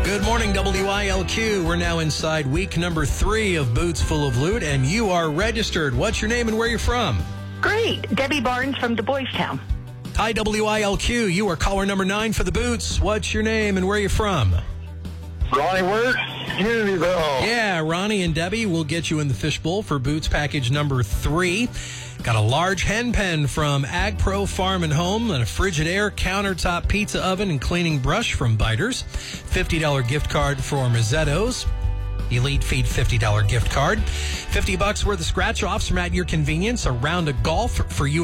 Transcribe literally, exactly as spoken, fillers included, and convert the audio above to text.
Good morning, W I L Q. We're now inside week number three of Boots Full of Loot, and you are registered. What's your name and where you're from? Great. Debbie Barnes from Du Bois Town. Hi, W I L Q. You are caller number nine for the Boots. What's your name and where you're from? Ronnie Wirt, Unityville. Yeah, Ronnie and Debbie will get you in the fishbowl for Boots package number three. Got a large hen pen from Ag Pro Farm and Home and a Frigidaire countertop pizza oven and cleaning brush from Biters. fifty dollars gift card for Mazzetto's. Elite Feed fifty dollars gift card. fifty bucks worth of scratch-offs from At Your Convenience. A round of golf for you.